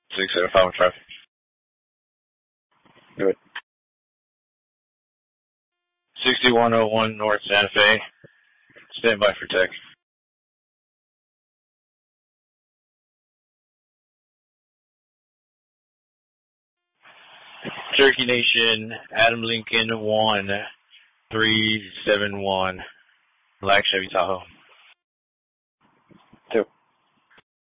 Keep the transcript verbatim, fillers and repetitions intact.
six seven five traffic. Do it. sixty-one oh one North Santa Fe. Stand by for tech. Cherokee Nation, Adam Lincoln one three seven one, Black Chevy Tahoe.